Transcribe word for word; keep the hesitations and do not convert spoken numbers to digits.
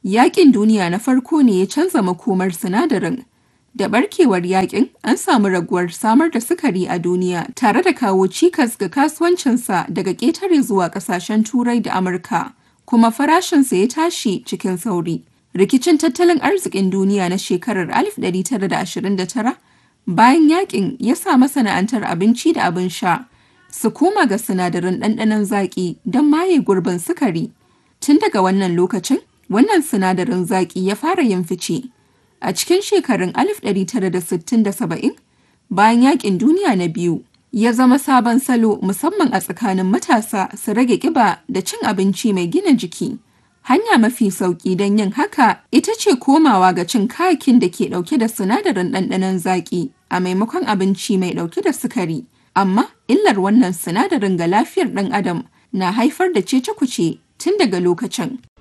Yaƙin Duniya na Farko ne ya canza makomar sinadarin. Da ɓarkewar yaƙin, an samu raguwar samar da sukari a duniya tare da kawo cikas ga kasuwancinsa daga ƙetare zuwa ƙasashen Turai da Amurka, kuma farashinsa ya tashi cikin sauri. Rikicin tattalin arzikin duniya na shekarar alif ɗari tara da ashirin da tara bayan yaƙin ya sa masana'antar abinci da abin sha su koma ga sinadaran ɗanɗanon zaƙi don maye gurbin sukari. Tun daga wannan lokacin, wannan sinadarin zaƙi ya fara yin fice. A cikin shekarun alif ɗari tara da sittin da saba'in, bayan Yaƙin Duniya na Biyu, ya zama sabon salo musamman a tsakanin matasa su rage ƙiba da cin abinci mai gina jiki. Hanya mafi sauƙi don yin haka ita ce komawa ga cin kayakin da ke ɗauke da sinadarin ɗanɗanon zaƙi a maimakon abinci mai ɗauke da sukari. Amma illar wannan sinadarin ga lafiyar ɗan adam na haifar da cece-kuce tun daga lokacin.